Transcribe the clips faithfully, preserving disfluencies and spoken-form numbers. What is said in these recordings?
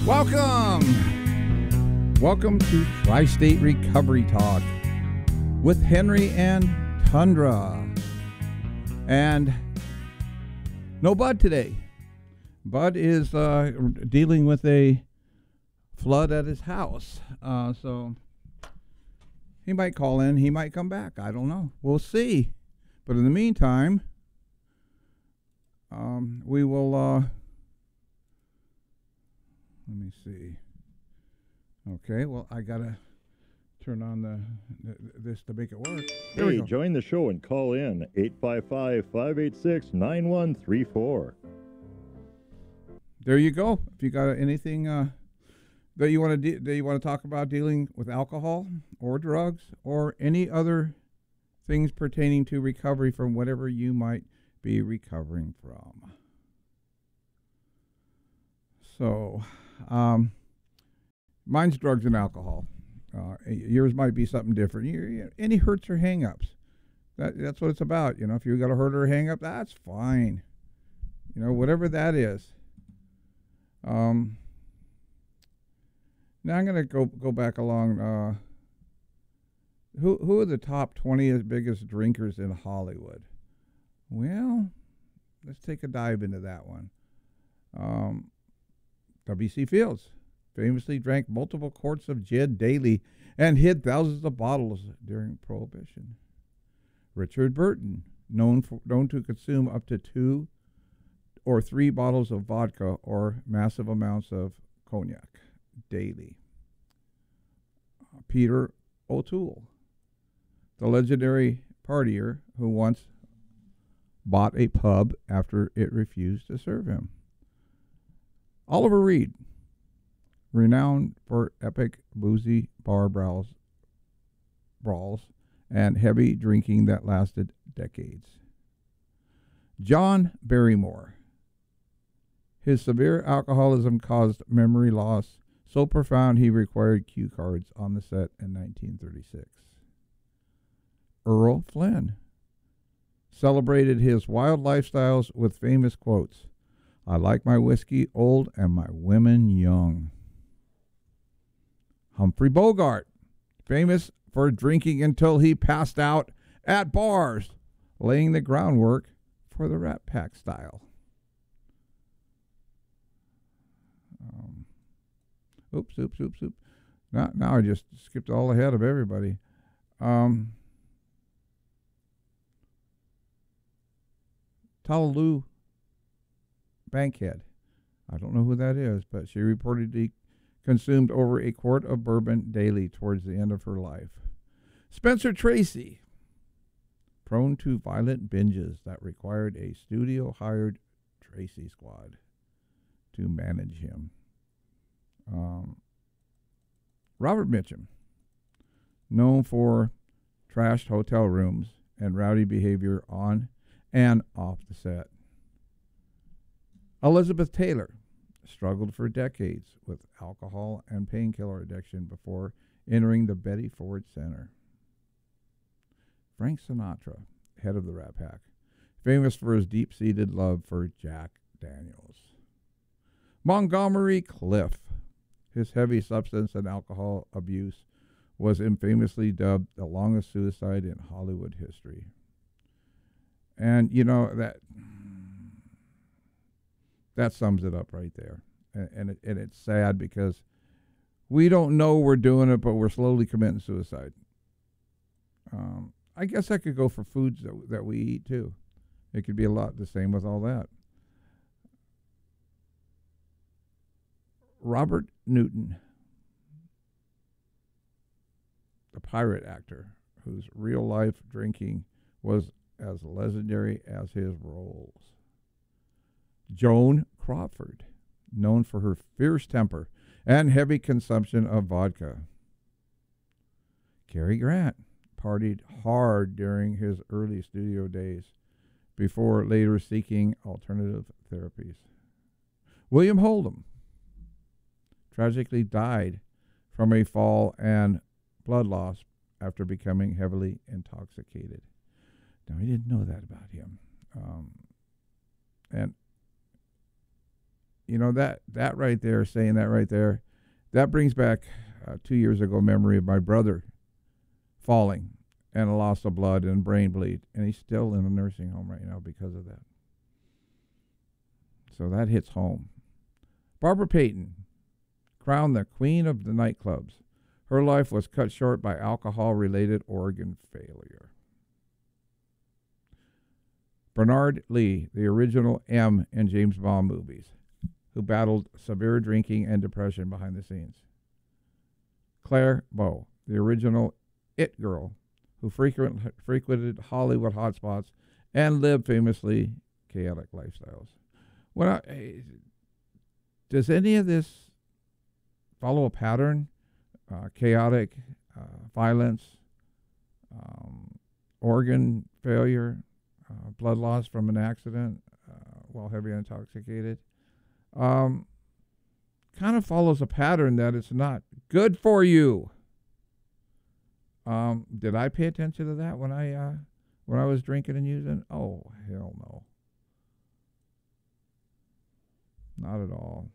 Welcome! Welcome to Tri-State Recovery Talk with Henry and Tundra. And no Bud today. Bud is uh, dealing with a flood at his house. Uh, so he might call in. He might come back. I don't know. We'll see. But in the meantime, um, we will... Uh, let me see. Okay, well, I got to turn on the, the this to make it work. There Hey, join the show and call in eight five five, five eight six, nine one three four. There you go. If you got anything uh, that you want to de- that you want to talk about dealing with alcohol or drugs or any other things pertaining to recovery from whatever you might be recovering from. So, um, mine's drugs and alcohol. Uh, yours might be something different. You, any hurts or hang-ups. That, that's what it's about. You know, if you got a hurt or a hang-up, that's fine. You know, whatever that is. Um, now I'm going to go go back along. Uh, who who are the top twenty biggest drinkers in Hollywood? Well, let's take a dive into that one. Um, W C Fields famously drank multiple quarts of gin daily and hid thousands of bottles during Prohibition. Richard Burton, known for, known to consume up to two or three bottles of vodka or massive amounts of cognac daily. Uh, Peter O'Toole, the legendary partier who once bought a pub after it refused to serve him. Oliver Reed, renowned for epic boozy bar brawls, brawls and heavy drinking that lasted decades. John Barrymore. His severe alcoholism caused memory loss so profound he required cue cards on the set in nineteen thirty-six. Earl Flynn celebrated his wild lifestyles with famous quotes. I like my whiskey old and my women young. Humphrey Bogart, famous for drinking until he passed out at bars, laying the groundwork for the Rat Pack style. Um, oops, oops, oops, oops. Now, now I just skipped all ahead of everybody. Um, Talaloo Bankhead. I don't know who that is, but she reportedly consumed over a quart of bourbon daily towards the end of her life. Spencer Tracy, prone to violent binges that required a studio-hired Tracy squad to manage him. Um, Robert Mitchum, known for trashed hotel rooms and rowdy behavior on and off the set. Elizabeth Taylor struggled for decades with alcohol and painkiller addiction before entering the Betty Ford Center. Frank Sinatra, head of the Rat Pack, famous for his deep-seated love for Jack Daniels. Montgomery Clift, his heavy substance and alcohol abuse was infamously dubbed the longest suicide in Hollywood history. And, you know, that... That sums it up right there. And, and, it, and it's sad because we don't know we're doing it, but we're slowly committing suicide. Um, I guess that could go for foods that, that we eat, too. It could be a lot the same with all that. Robert Newton, the pirate actor, whose real-life drinking was as legendary as his roles. Joan Crawford, known for her fierce temper and heavy consumption of vodka. Cary Grant partied hard during his early studio days before later seeking alternative therapies. William Oldham tragically died from a fall and blood loss after becoming heavily intoxicated. Now, I didn't know that about him. Um, and you know, that, that right there, saying that right there, that brings back uh, two years ago memory of my brother falling and a loss of blood and brain bleed. And he's still in a nursing home right now because of that. So that hits home. Barbara Payton, crowned the queen of the nightclubs. Her life was cut short by alcohol-related organ failure. Bernard Lee, the original M in James Bond movies, who battled severe drinking and depression behind the scenes. Claire Bow, the original It Girl, who frequent, frequented Hollywood hotspots and lived famously chaotic lifestyles. When I, does any of this follow a pattern? Uh, chaotic, uh, violence, um, organ failure, uh, blood loss from an accident uh, while heavily intoxicated. Um, kind of follows a pattern that it's not good for you. Um, did I pay attention to that when I uh, when I was drinking and using? Oh, hell no. Not at all.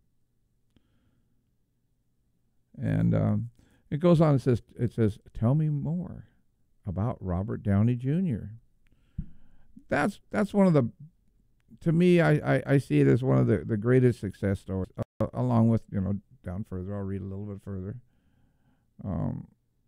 And um, it goes on. It says, "It says, tell me more about Robert Downey Junior" That's that's one of the, to me, I, I, I see it as one of the, the greatest success stories. Uh, along with, you know, down further, I'll read a little bit further. Um,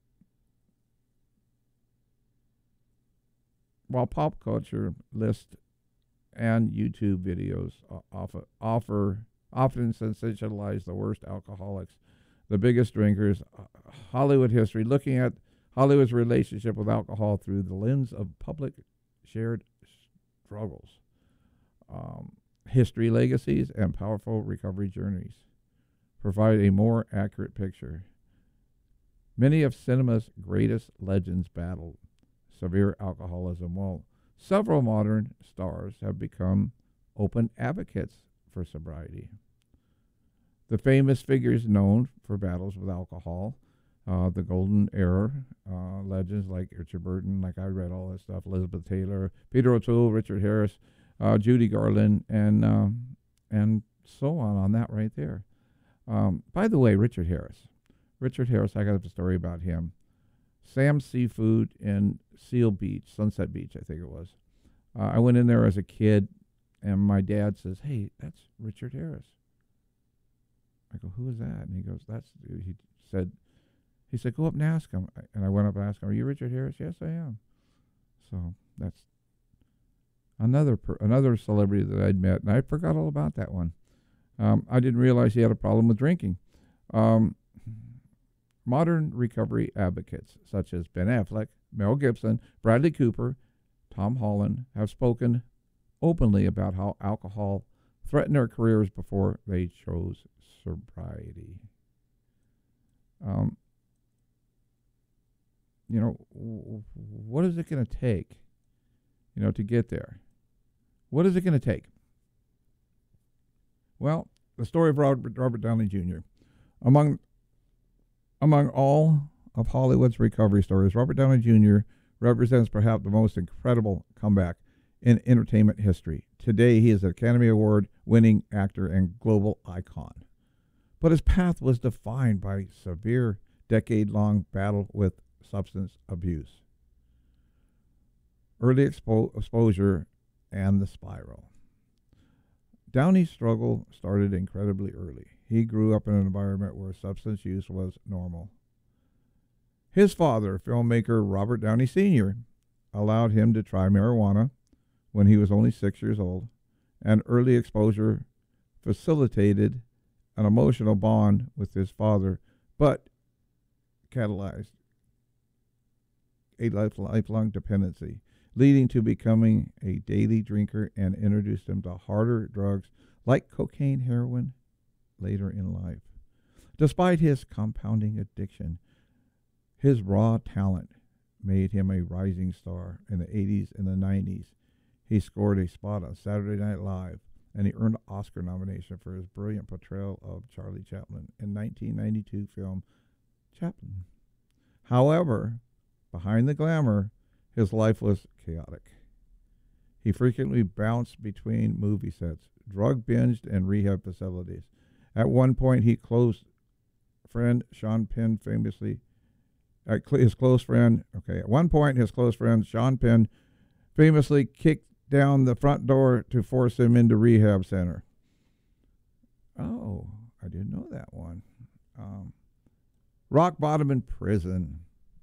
while pop culture lists and YouTube videos offer offer often sensationalize the worst alcoholics, the biggest drinkers, uh, Hollywood history, looking at Hollywood's relationship with alcohol through the lens of public shared struggles, um, history, legacies, and powerful recovery journeys provide a more accurate picture. Many of cinema's greatest legends battled severe alcoholism, while several modern stars have become open advocates for sobriety. The famous figures known for battles with alcohol, uh, the golden era uh, legends like Richard Burton, like I read all that stuff, Elizabeth Taylor, Peter O'Toole, Richard Harris, uh, Judy Garland, and um, and so on on that right there. Um, by the way, Richard Harris. Richard Harris, I got a story about him. Sam's Seafood in Seal Beach, Sunset Beach, I think it was. Uh, I went in there as a kid, and my dad says, "Hey, that's Richard Harris." I go, "Who is that?" And he goes, "That's," he said, he said, "Go up and ask him." And I went up and asked him, "Are you Richard Harris?" "Yes, I am." So that's another per, another celebrity that I'd met, and I forgot all about that one. Um, I didn't realize he had a problem with drinking. Um, modern recovery advocates such as Ben Affleck, Mel Gibson, Bradley Cooper, Tom Holland have spoken openly about how alcohol threatened their careers before they chose sobriety. Um, you know, w- what is it going to take, you know, to get there? What is it going to take? Well, the story of Robert, Robert Downey Junior Among among all of Hollywood's recovery stories, Robert Downey Junior represents perhaps the most incredible comeback in entertainment history. Today, he is an Academy Award-winning actor and global icon. But his path was defined by severe, decade-long battle with substance abuse, early expo- exposure, and the spiral. Downey's struggle started incredibly early. He grew up in an environment where substance use was normal. His father, filmmaker Robert Downey Senior, allowed him to try marijuana when he was only six years old, and early exposure facilitated an emotional bond with his father, but catalyzed a life, lifelong dependency, leading to becoming a daily drinker, and introduced him to harder drugs like cocaine, heroin, later in life. Despite his compounding addiction, his raw talent made him a rising star in the eighties and the nineties. He scored a spot on Saturday Night Live, and he earned an Oscar nomination for his brilliant portrayal of Charlie Chaplin in nineteen ninety-two film Chaplin. However, behind the glamour, his life was chaotic. He frequently bounced between movie sets, drug binged, and rehab facilities. At one point, he close friend Sean Penn famously, uh, his close friend, okay, at one point, his close friend Sean Penn famously kicked down the front door to force him into rehab center. Oh, I didn't know that one. Um, rock bottom in prison.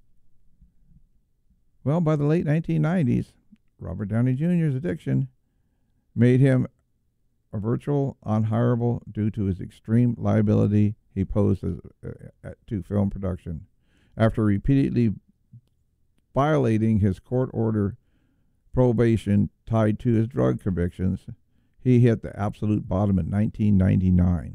Well, by the late nineteen nineties, Robert Downey Junior's addiction made him a virtual unhirable due to his extreme liability he posed as, uh, to film production. After repeatedly violating his court order probation tied to his drug convictions, he hit the absolute bottom in nineteen ninety-nine.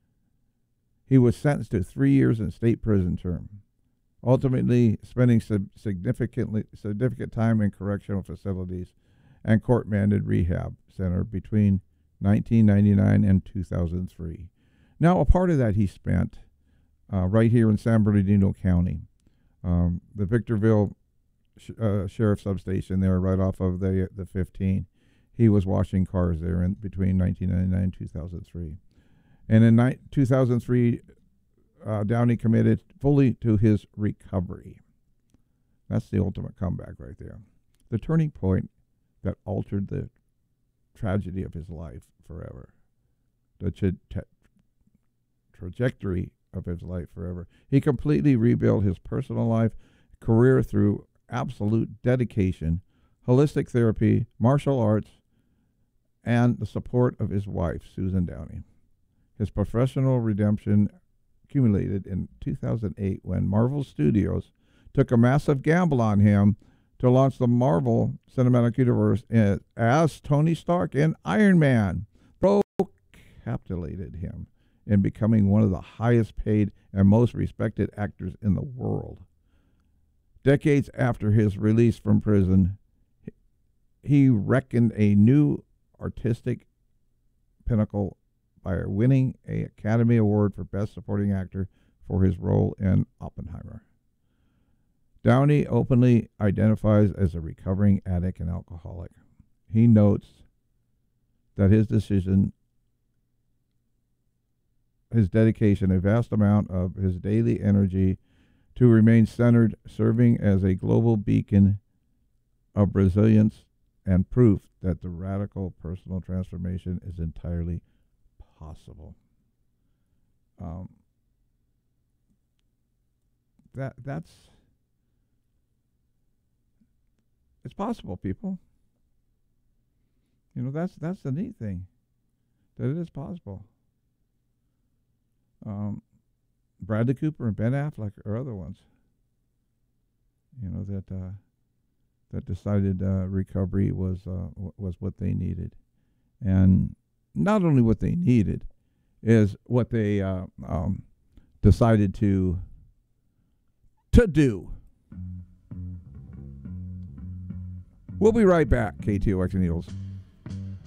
He was sentenced to three years in state prison term, ultimately spending significantly significant time in correctional facilities and court-mandated rehab center between nineteen ninety-nine and two thousand three. Now, a part of that he spent uh, right here in San Bernardino County, um, the Victorville sh- uh, Sheriff Substation there, right off of the the fifteen. He was washing cars there in between nineteen ninety-nine and two thousand three. And in ni- two thousand three, uh, Downey committed fully to his recovery. That's the ultimate comeback right there. The turning point that altered the tragedy of his life forever. The tra- tra- trajectory of his life forever. He completely rebuilt his personal life, career through absolute dedication, holistic therapy, martial arts, and the support of his wife, Susan Downey. His professional redemption accumulated in two thousand eight when Marvel Studios took a massive gamble on him to launch the Marvel Cinematic Universe as Tony Stark in Iron Man. Bro capitulated him in becoming one of the highest paid and most respected actors in the world. Decades after his release from prison, he reckoned a new artistic pinnacle by winning an Academy Award for Best Supporting Actor for his role in Oppenheimer. Downey openly identifies as a recovering addict and alcoholic. He notes that his decision, his dedication, a vast amount of his daily energy to remain centered, serving as a global beacon of resilience and proof that the radical personal transformation is entirely possible. Um, that that's it's possible, people. You know, that's that's the neat thing, that it is possible. Um, Bradley Cooper and Ben Affleck are other ones, you know, that uh, that decided uh, recovery was uh, w- was what they needed, and not only what they needed, is what they uh, um, decided to to do. We'll be right back. K T O X Needles.